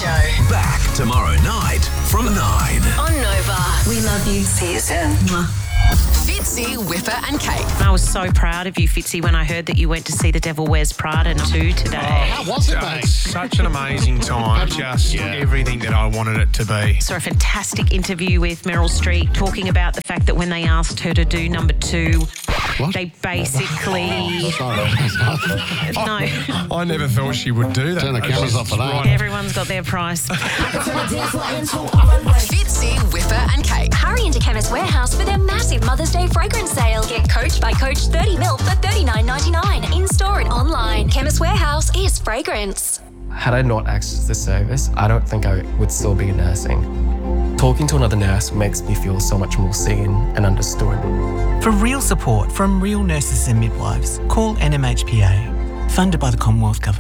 Show. Back tomorrow night from 9. On Nova. We love you. See you soon. Fitzy, Whipper and Kate. I was so proud of you, Fitzy, when I heard that you went to see The Devil Wears Prada 2 today. How was it, mate? Such an amazing time. Just everything that I wanted it to be. Saw a fantastic interview with Meryl Streep talking about the fact that when they asked her to do number 2, they basically... No. I never thought she would do that. Turn the cameras off for that. Everyone's got their price. Fitzy, Whipper and Kate. Hurry into Chemist Warehouse for their massive Mother's Day fragrance sale. Get Coach by Coach 30 ml for $39.99 in store and online. Chemist Warehouse is fragrance. Had I not accessed this service, I don't think I would still be nursing. Talking to another nurse makes me feel so much more seen and understood. For real support from real nurses and midwives, call NMHPA, funded by the Commonwealth Government.